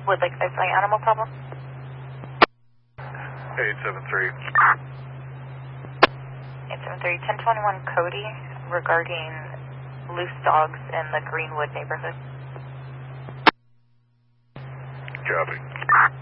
With like an animal problem? 873. 873, 1021 Cody regarding loose dogs in the Greenwood neighborhood. Copy.